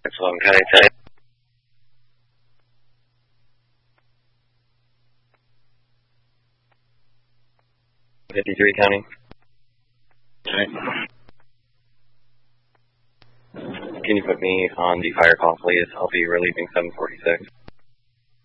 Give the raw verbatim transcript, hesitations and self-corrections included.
Sullivan County, ten. fifty-three County. Okay. Can you put me on the fire call, please? I'll be relieving seven forty-six.